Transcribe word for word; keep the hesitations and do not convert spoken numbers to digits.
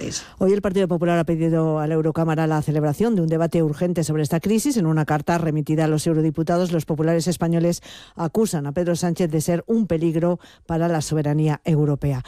país. Hoy el Partido Popular ha pedido a la Eurocámara la celebración de un debate urgente sobre esta crisis. En una carta remitida a los eurodiputados, los populares españoles acusan a Pedro Sánchez de ser un peligro para la soberanía europea.